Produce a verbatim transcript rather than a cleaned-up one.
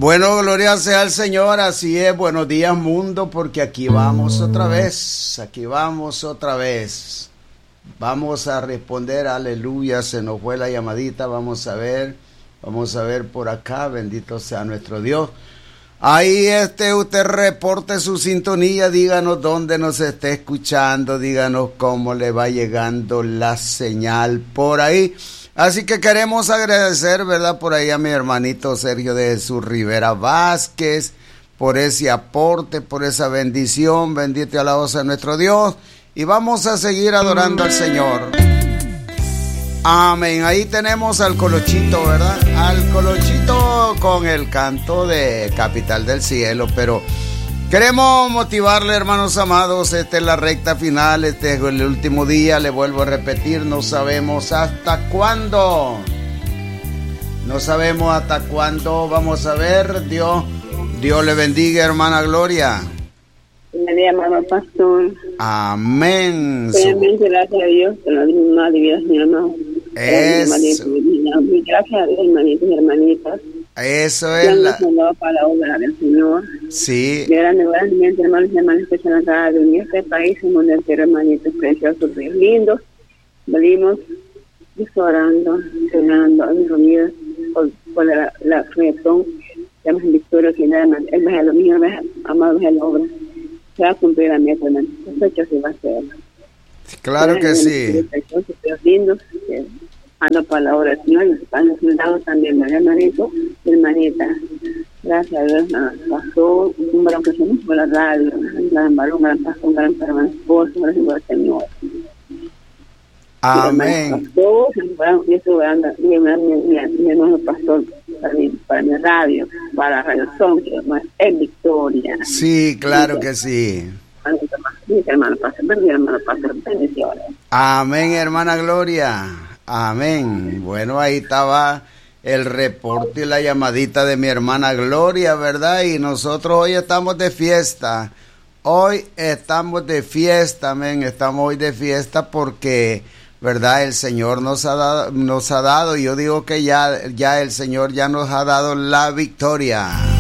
Bueno, gloria sea al Señor, así es, buenos días mundo, porque aquí vamos otra vez, aquí vamos otra vez. Vamos a responder, aleluya, se nos fue la llamadita, vamos a ver, vamos a ver por acá, bendito sea nuestro Dios. Ahí este, usted reporte su sintonía, díganos dónde nos está escuchando, díganos cómo le va llegando la señal por ahí. Así que queremos agradecer, ¿verdad? Por ahí a mi hermanito Sergio de Jesús Rivera Vázquez, por ese aporte, por esa bendición, bendito y alabado sea nuestro Dios. Y vamos a seguir adorando al Señor. Amén. Ahí tenemos al Colochito, ¿verdad? Al Colochito con el canto de Capital del Cielo, pero queremos motivarle, hermanos amados, esta es la recta final, este es el último día, le vuelvo a repetir, no sabemos hasta cuándo, no sabemos hasta cuándo, vamos a ver, Dios, Dios le bendiga, hermana Gloria. Bienvenida, hermano pastor. Amén. Realmente gracias a Dios, por la misma vida, mi hermano. Eso. Gracias a Dios, hermanitos y hermanitas. Eso es la... para la obra del Señor. Sí. Grande, grandemente, hermanos y hermanas, que escuchan acá en este país, en el mundo entero, hermanitos preciosos, Dios lindos. Venimos orando, cenando, reunidos por, por la, la retón, estamos en victoria, que nada más, el más de lo mío, amados de la obra. Se va a cumplir la meta, hermano. Eso hecho se va a hacer. Claro que sí. Dios lindos, que ando para la obra del Señor, y están soldados también, ¿verdad, hermanito? Hermanita, gracias a Dios, pasó un varón que se nos fue la radio, un gran varón, un gran pastor, un gran hermano, esposo, gracias por el Señor. Amén. Pastor, y eso anda, mi hermano pastor, para mi, para mi radio, para Radio Son, que es Victoria. Sí, claro que sí. Hermano pastor, hermano pastor, bendiciones. Amén, hermana Gloria. Amén. Bueno, ahí estaba el reporte y la llamadita de mi hermana Gloria, ¿verdad? Y nosotros hoy estamos de fiesta. Hoy estamos de fiesta, amén. Estamos hoy de fiesta porque, ¿verdad? El Señor nos ha dado, nos ha dado, yo digo que ya, ya el Señor ya nos ha dado la victoria.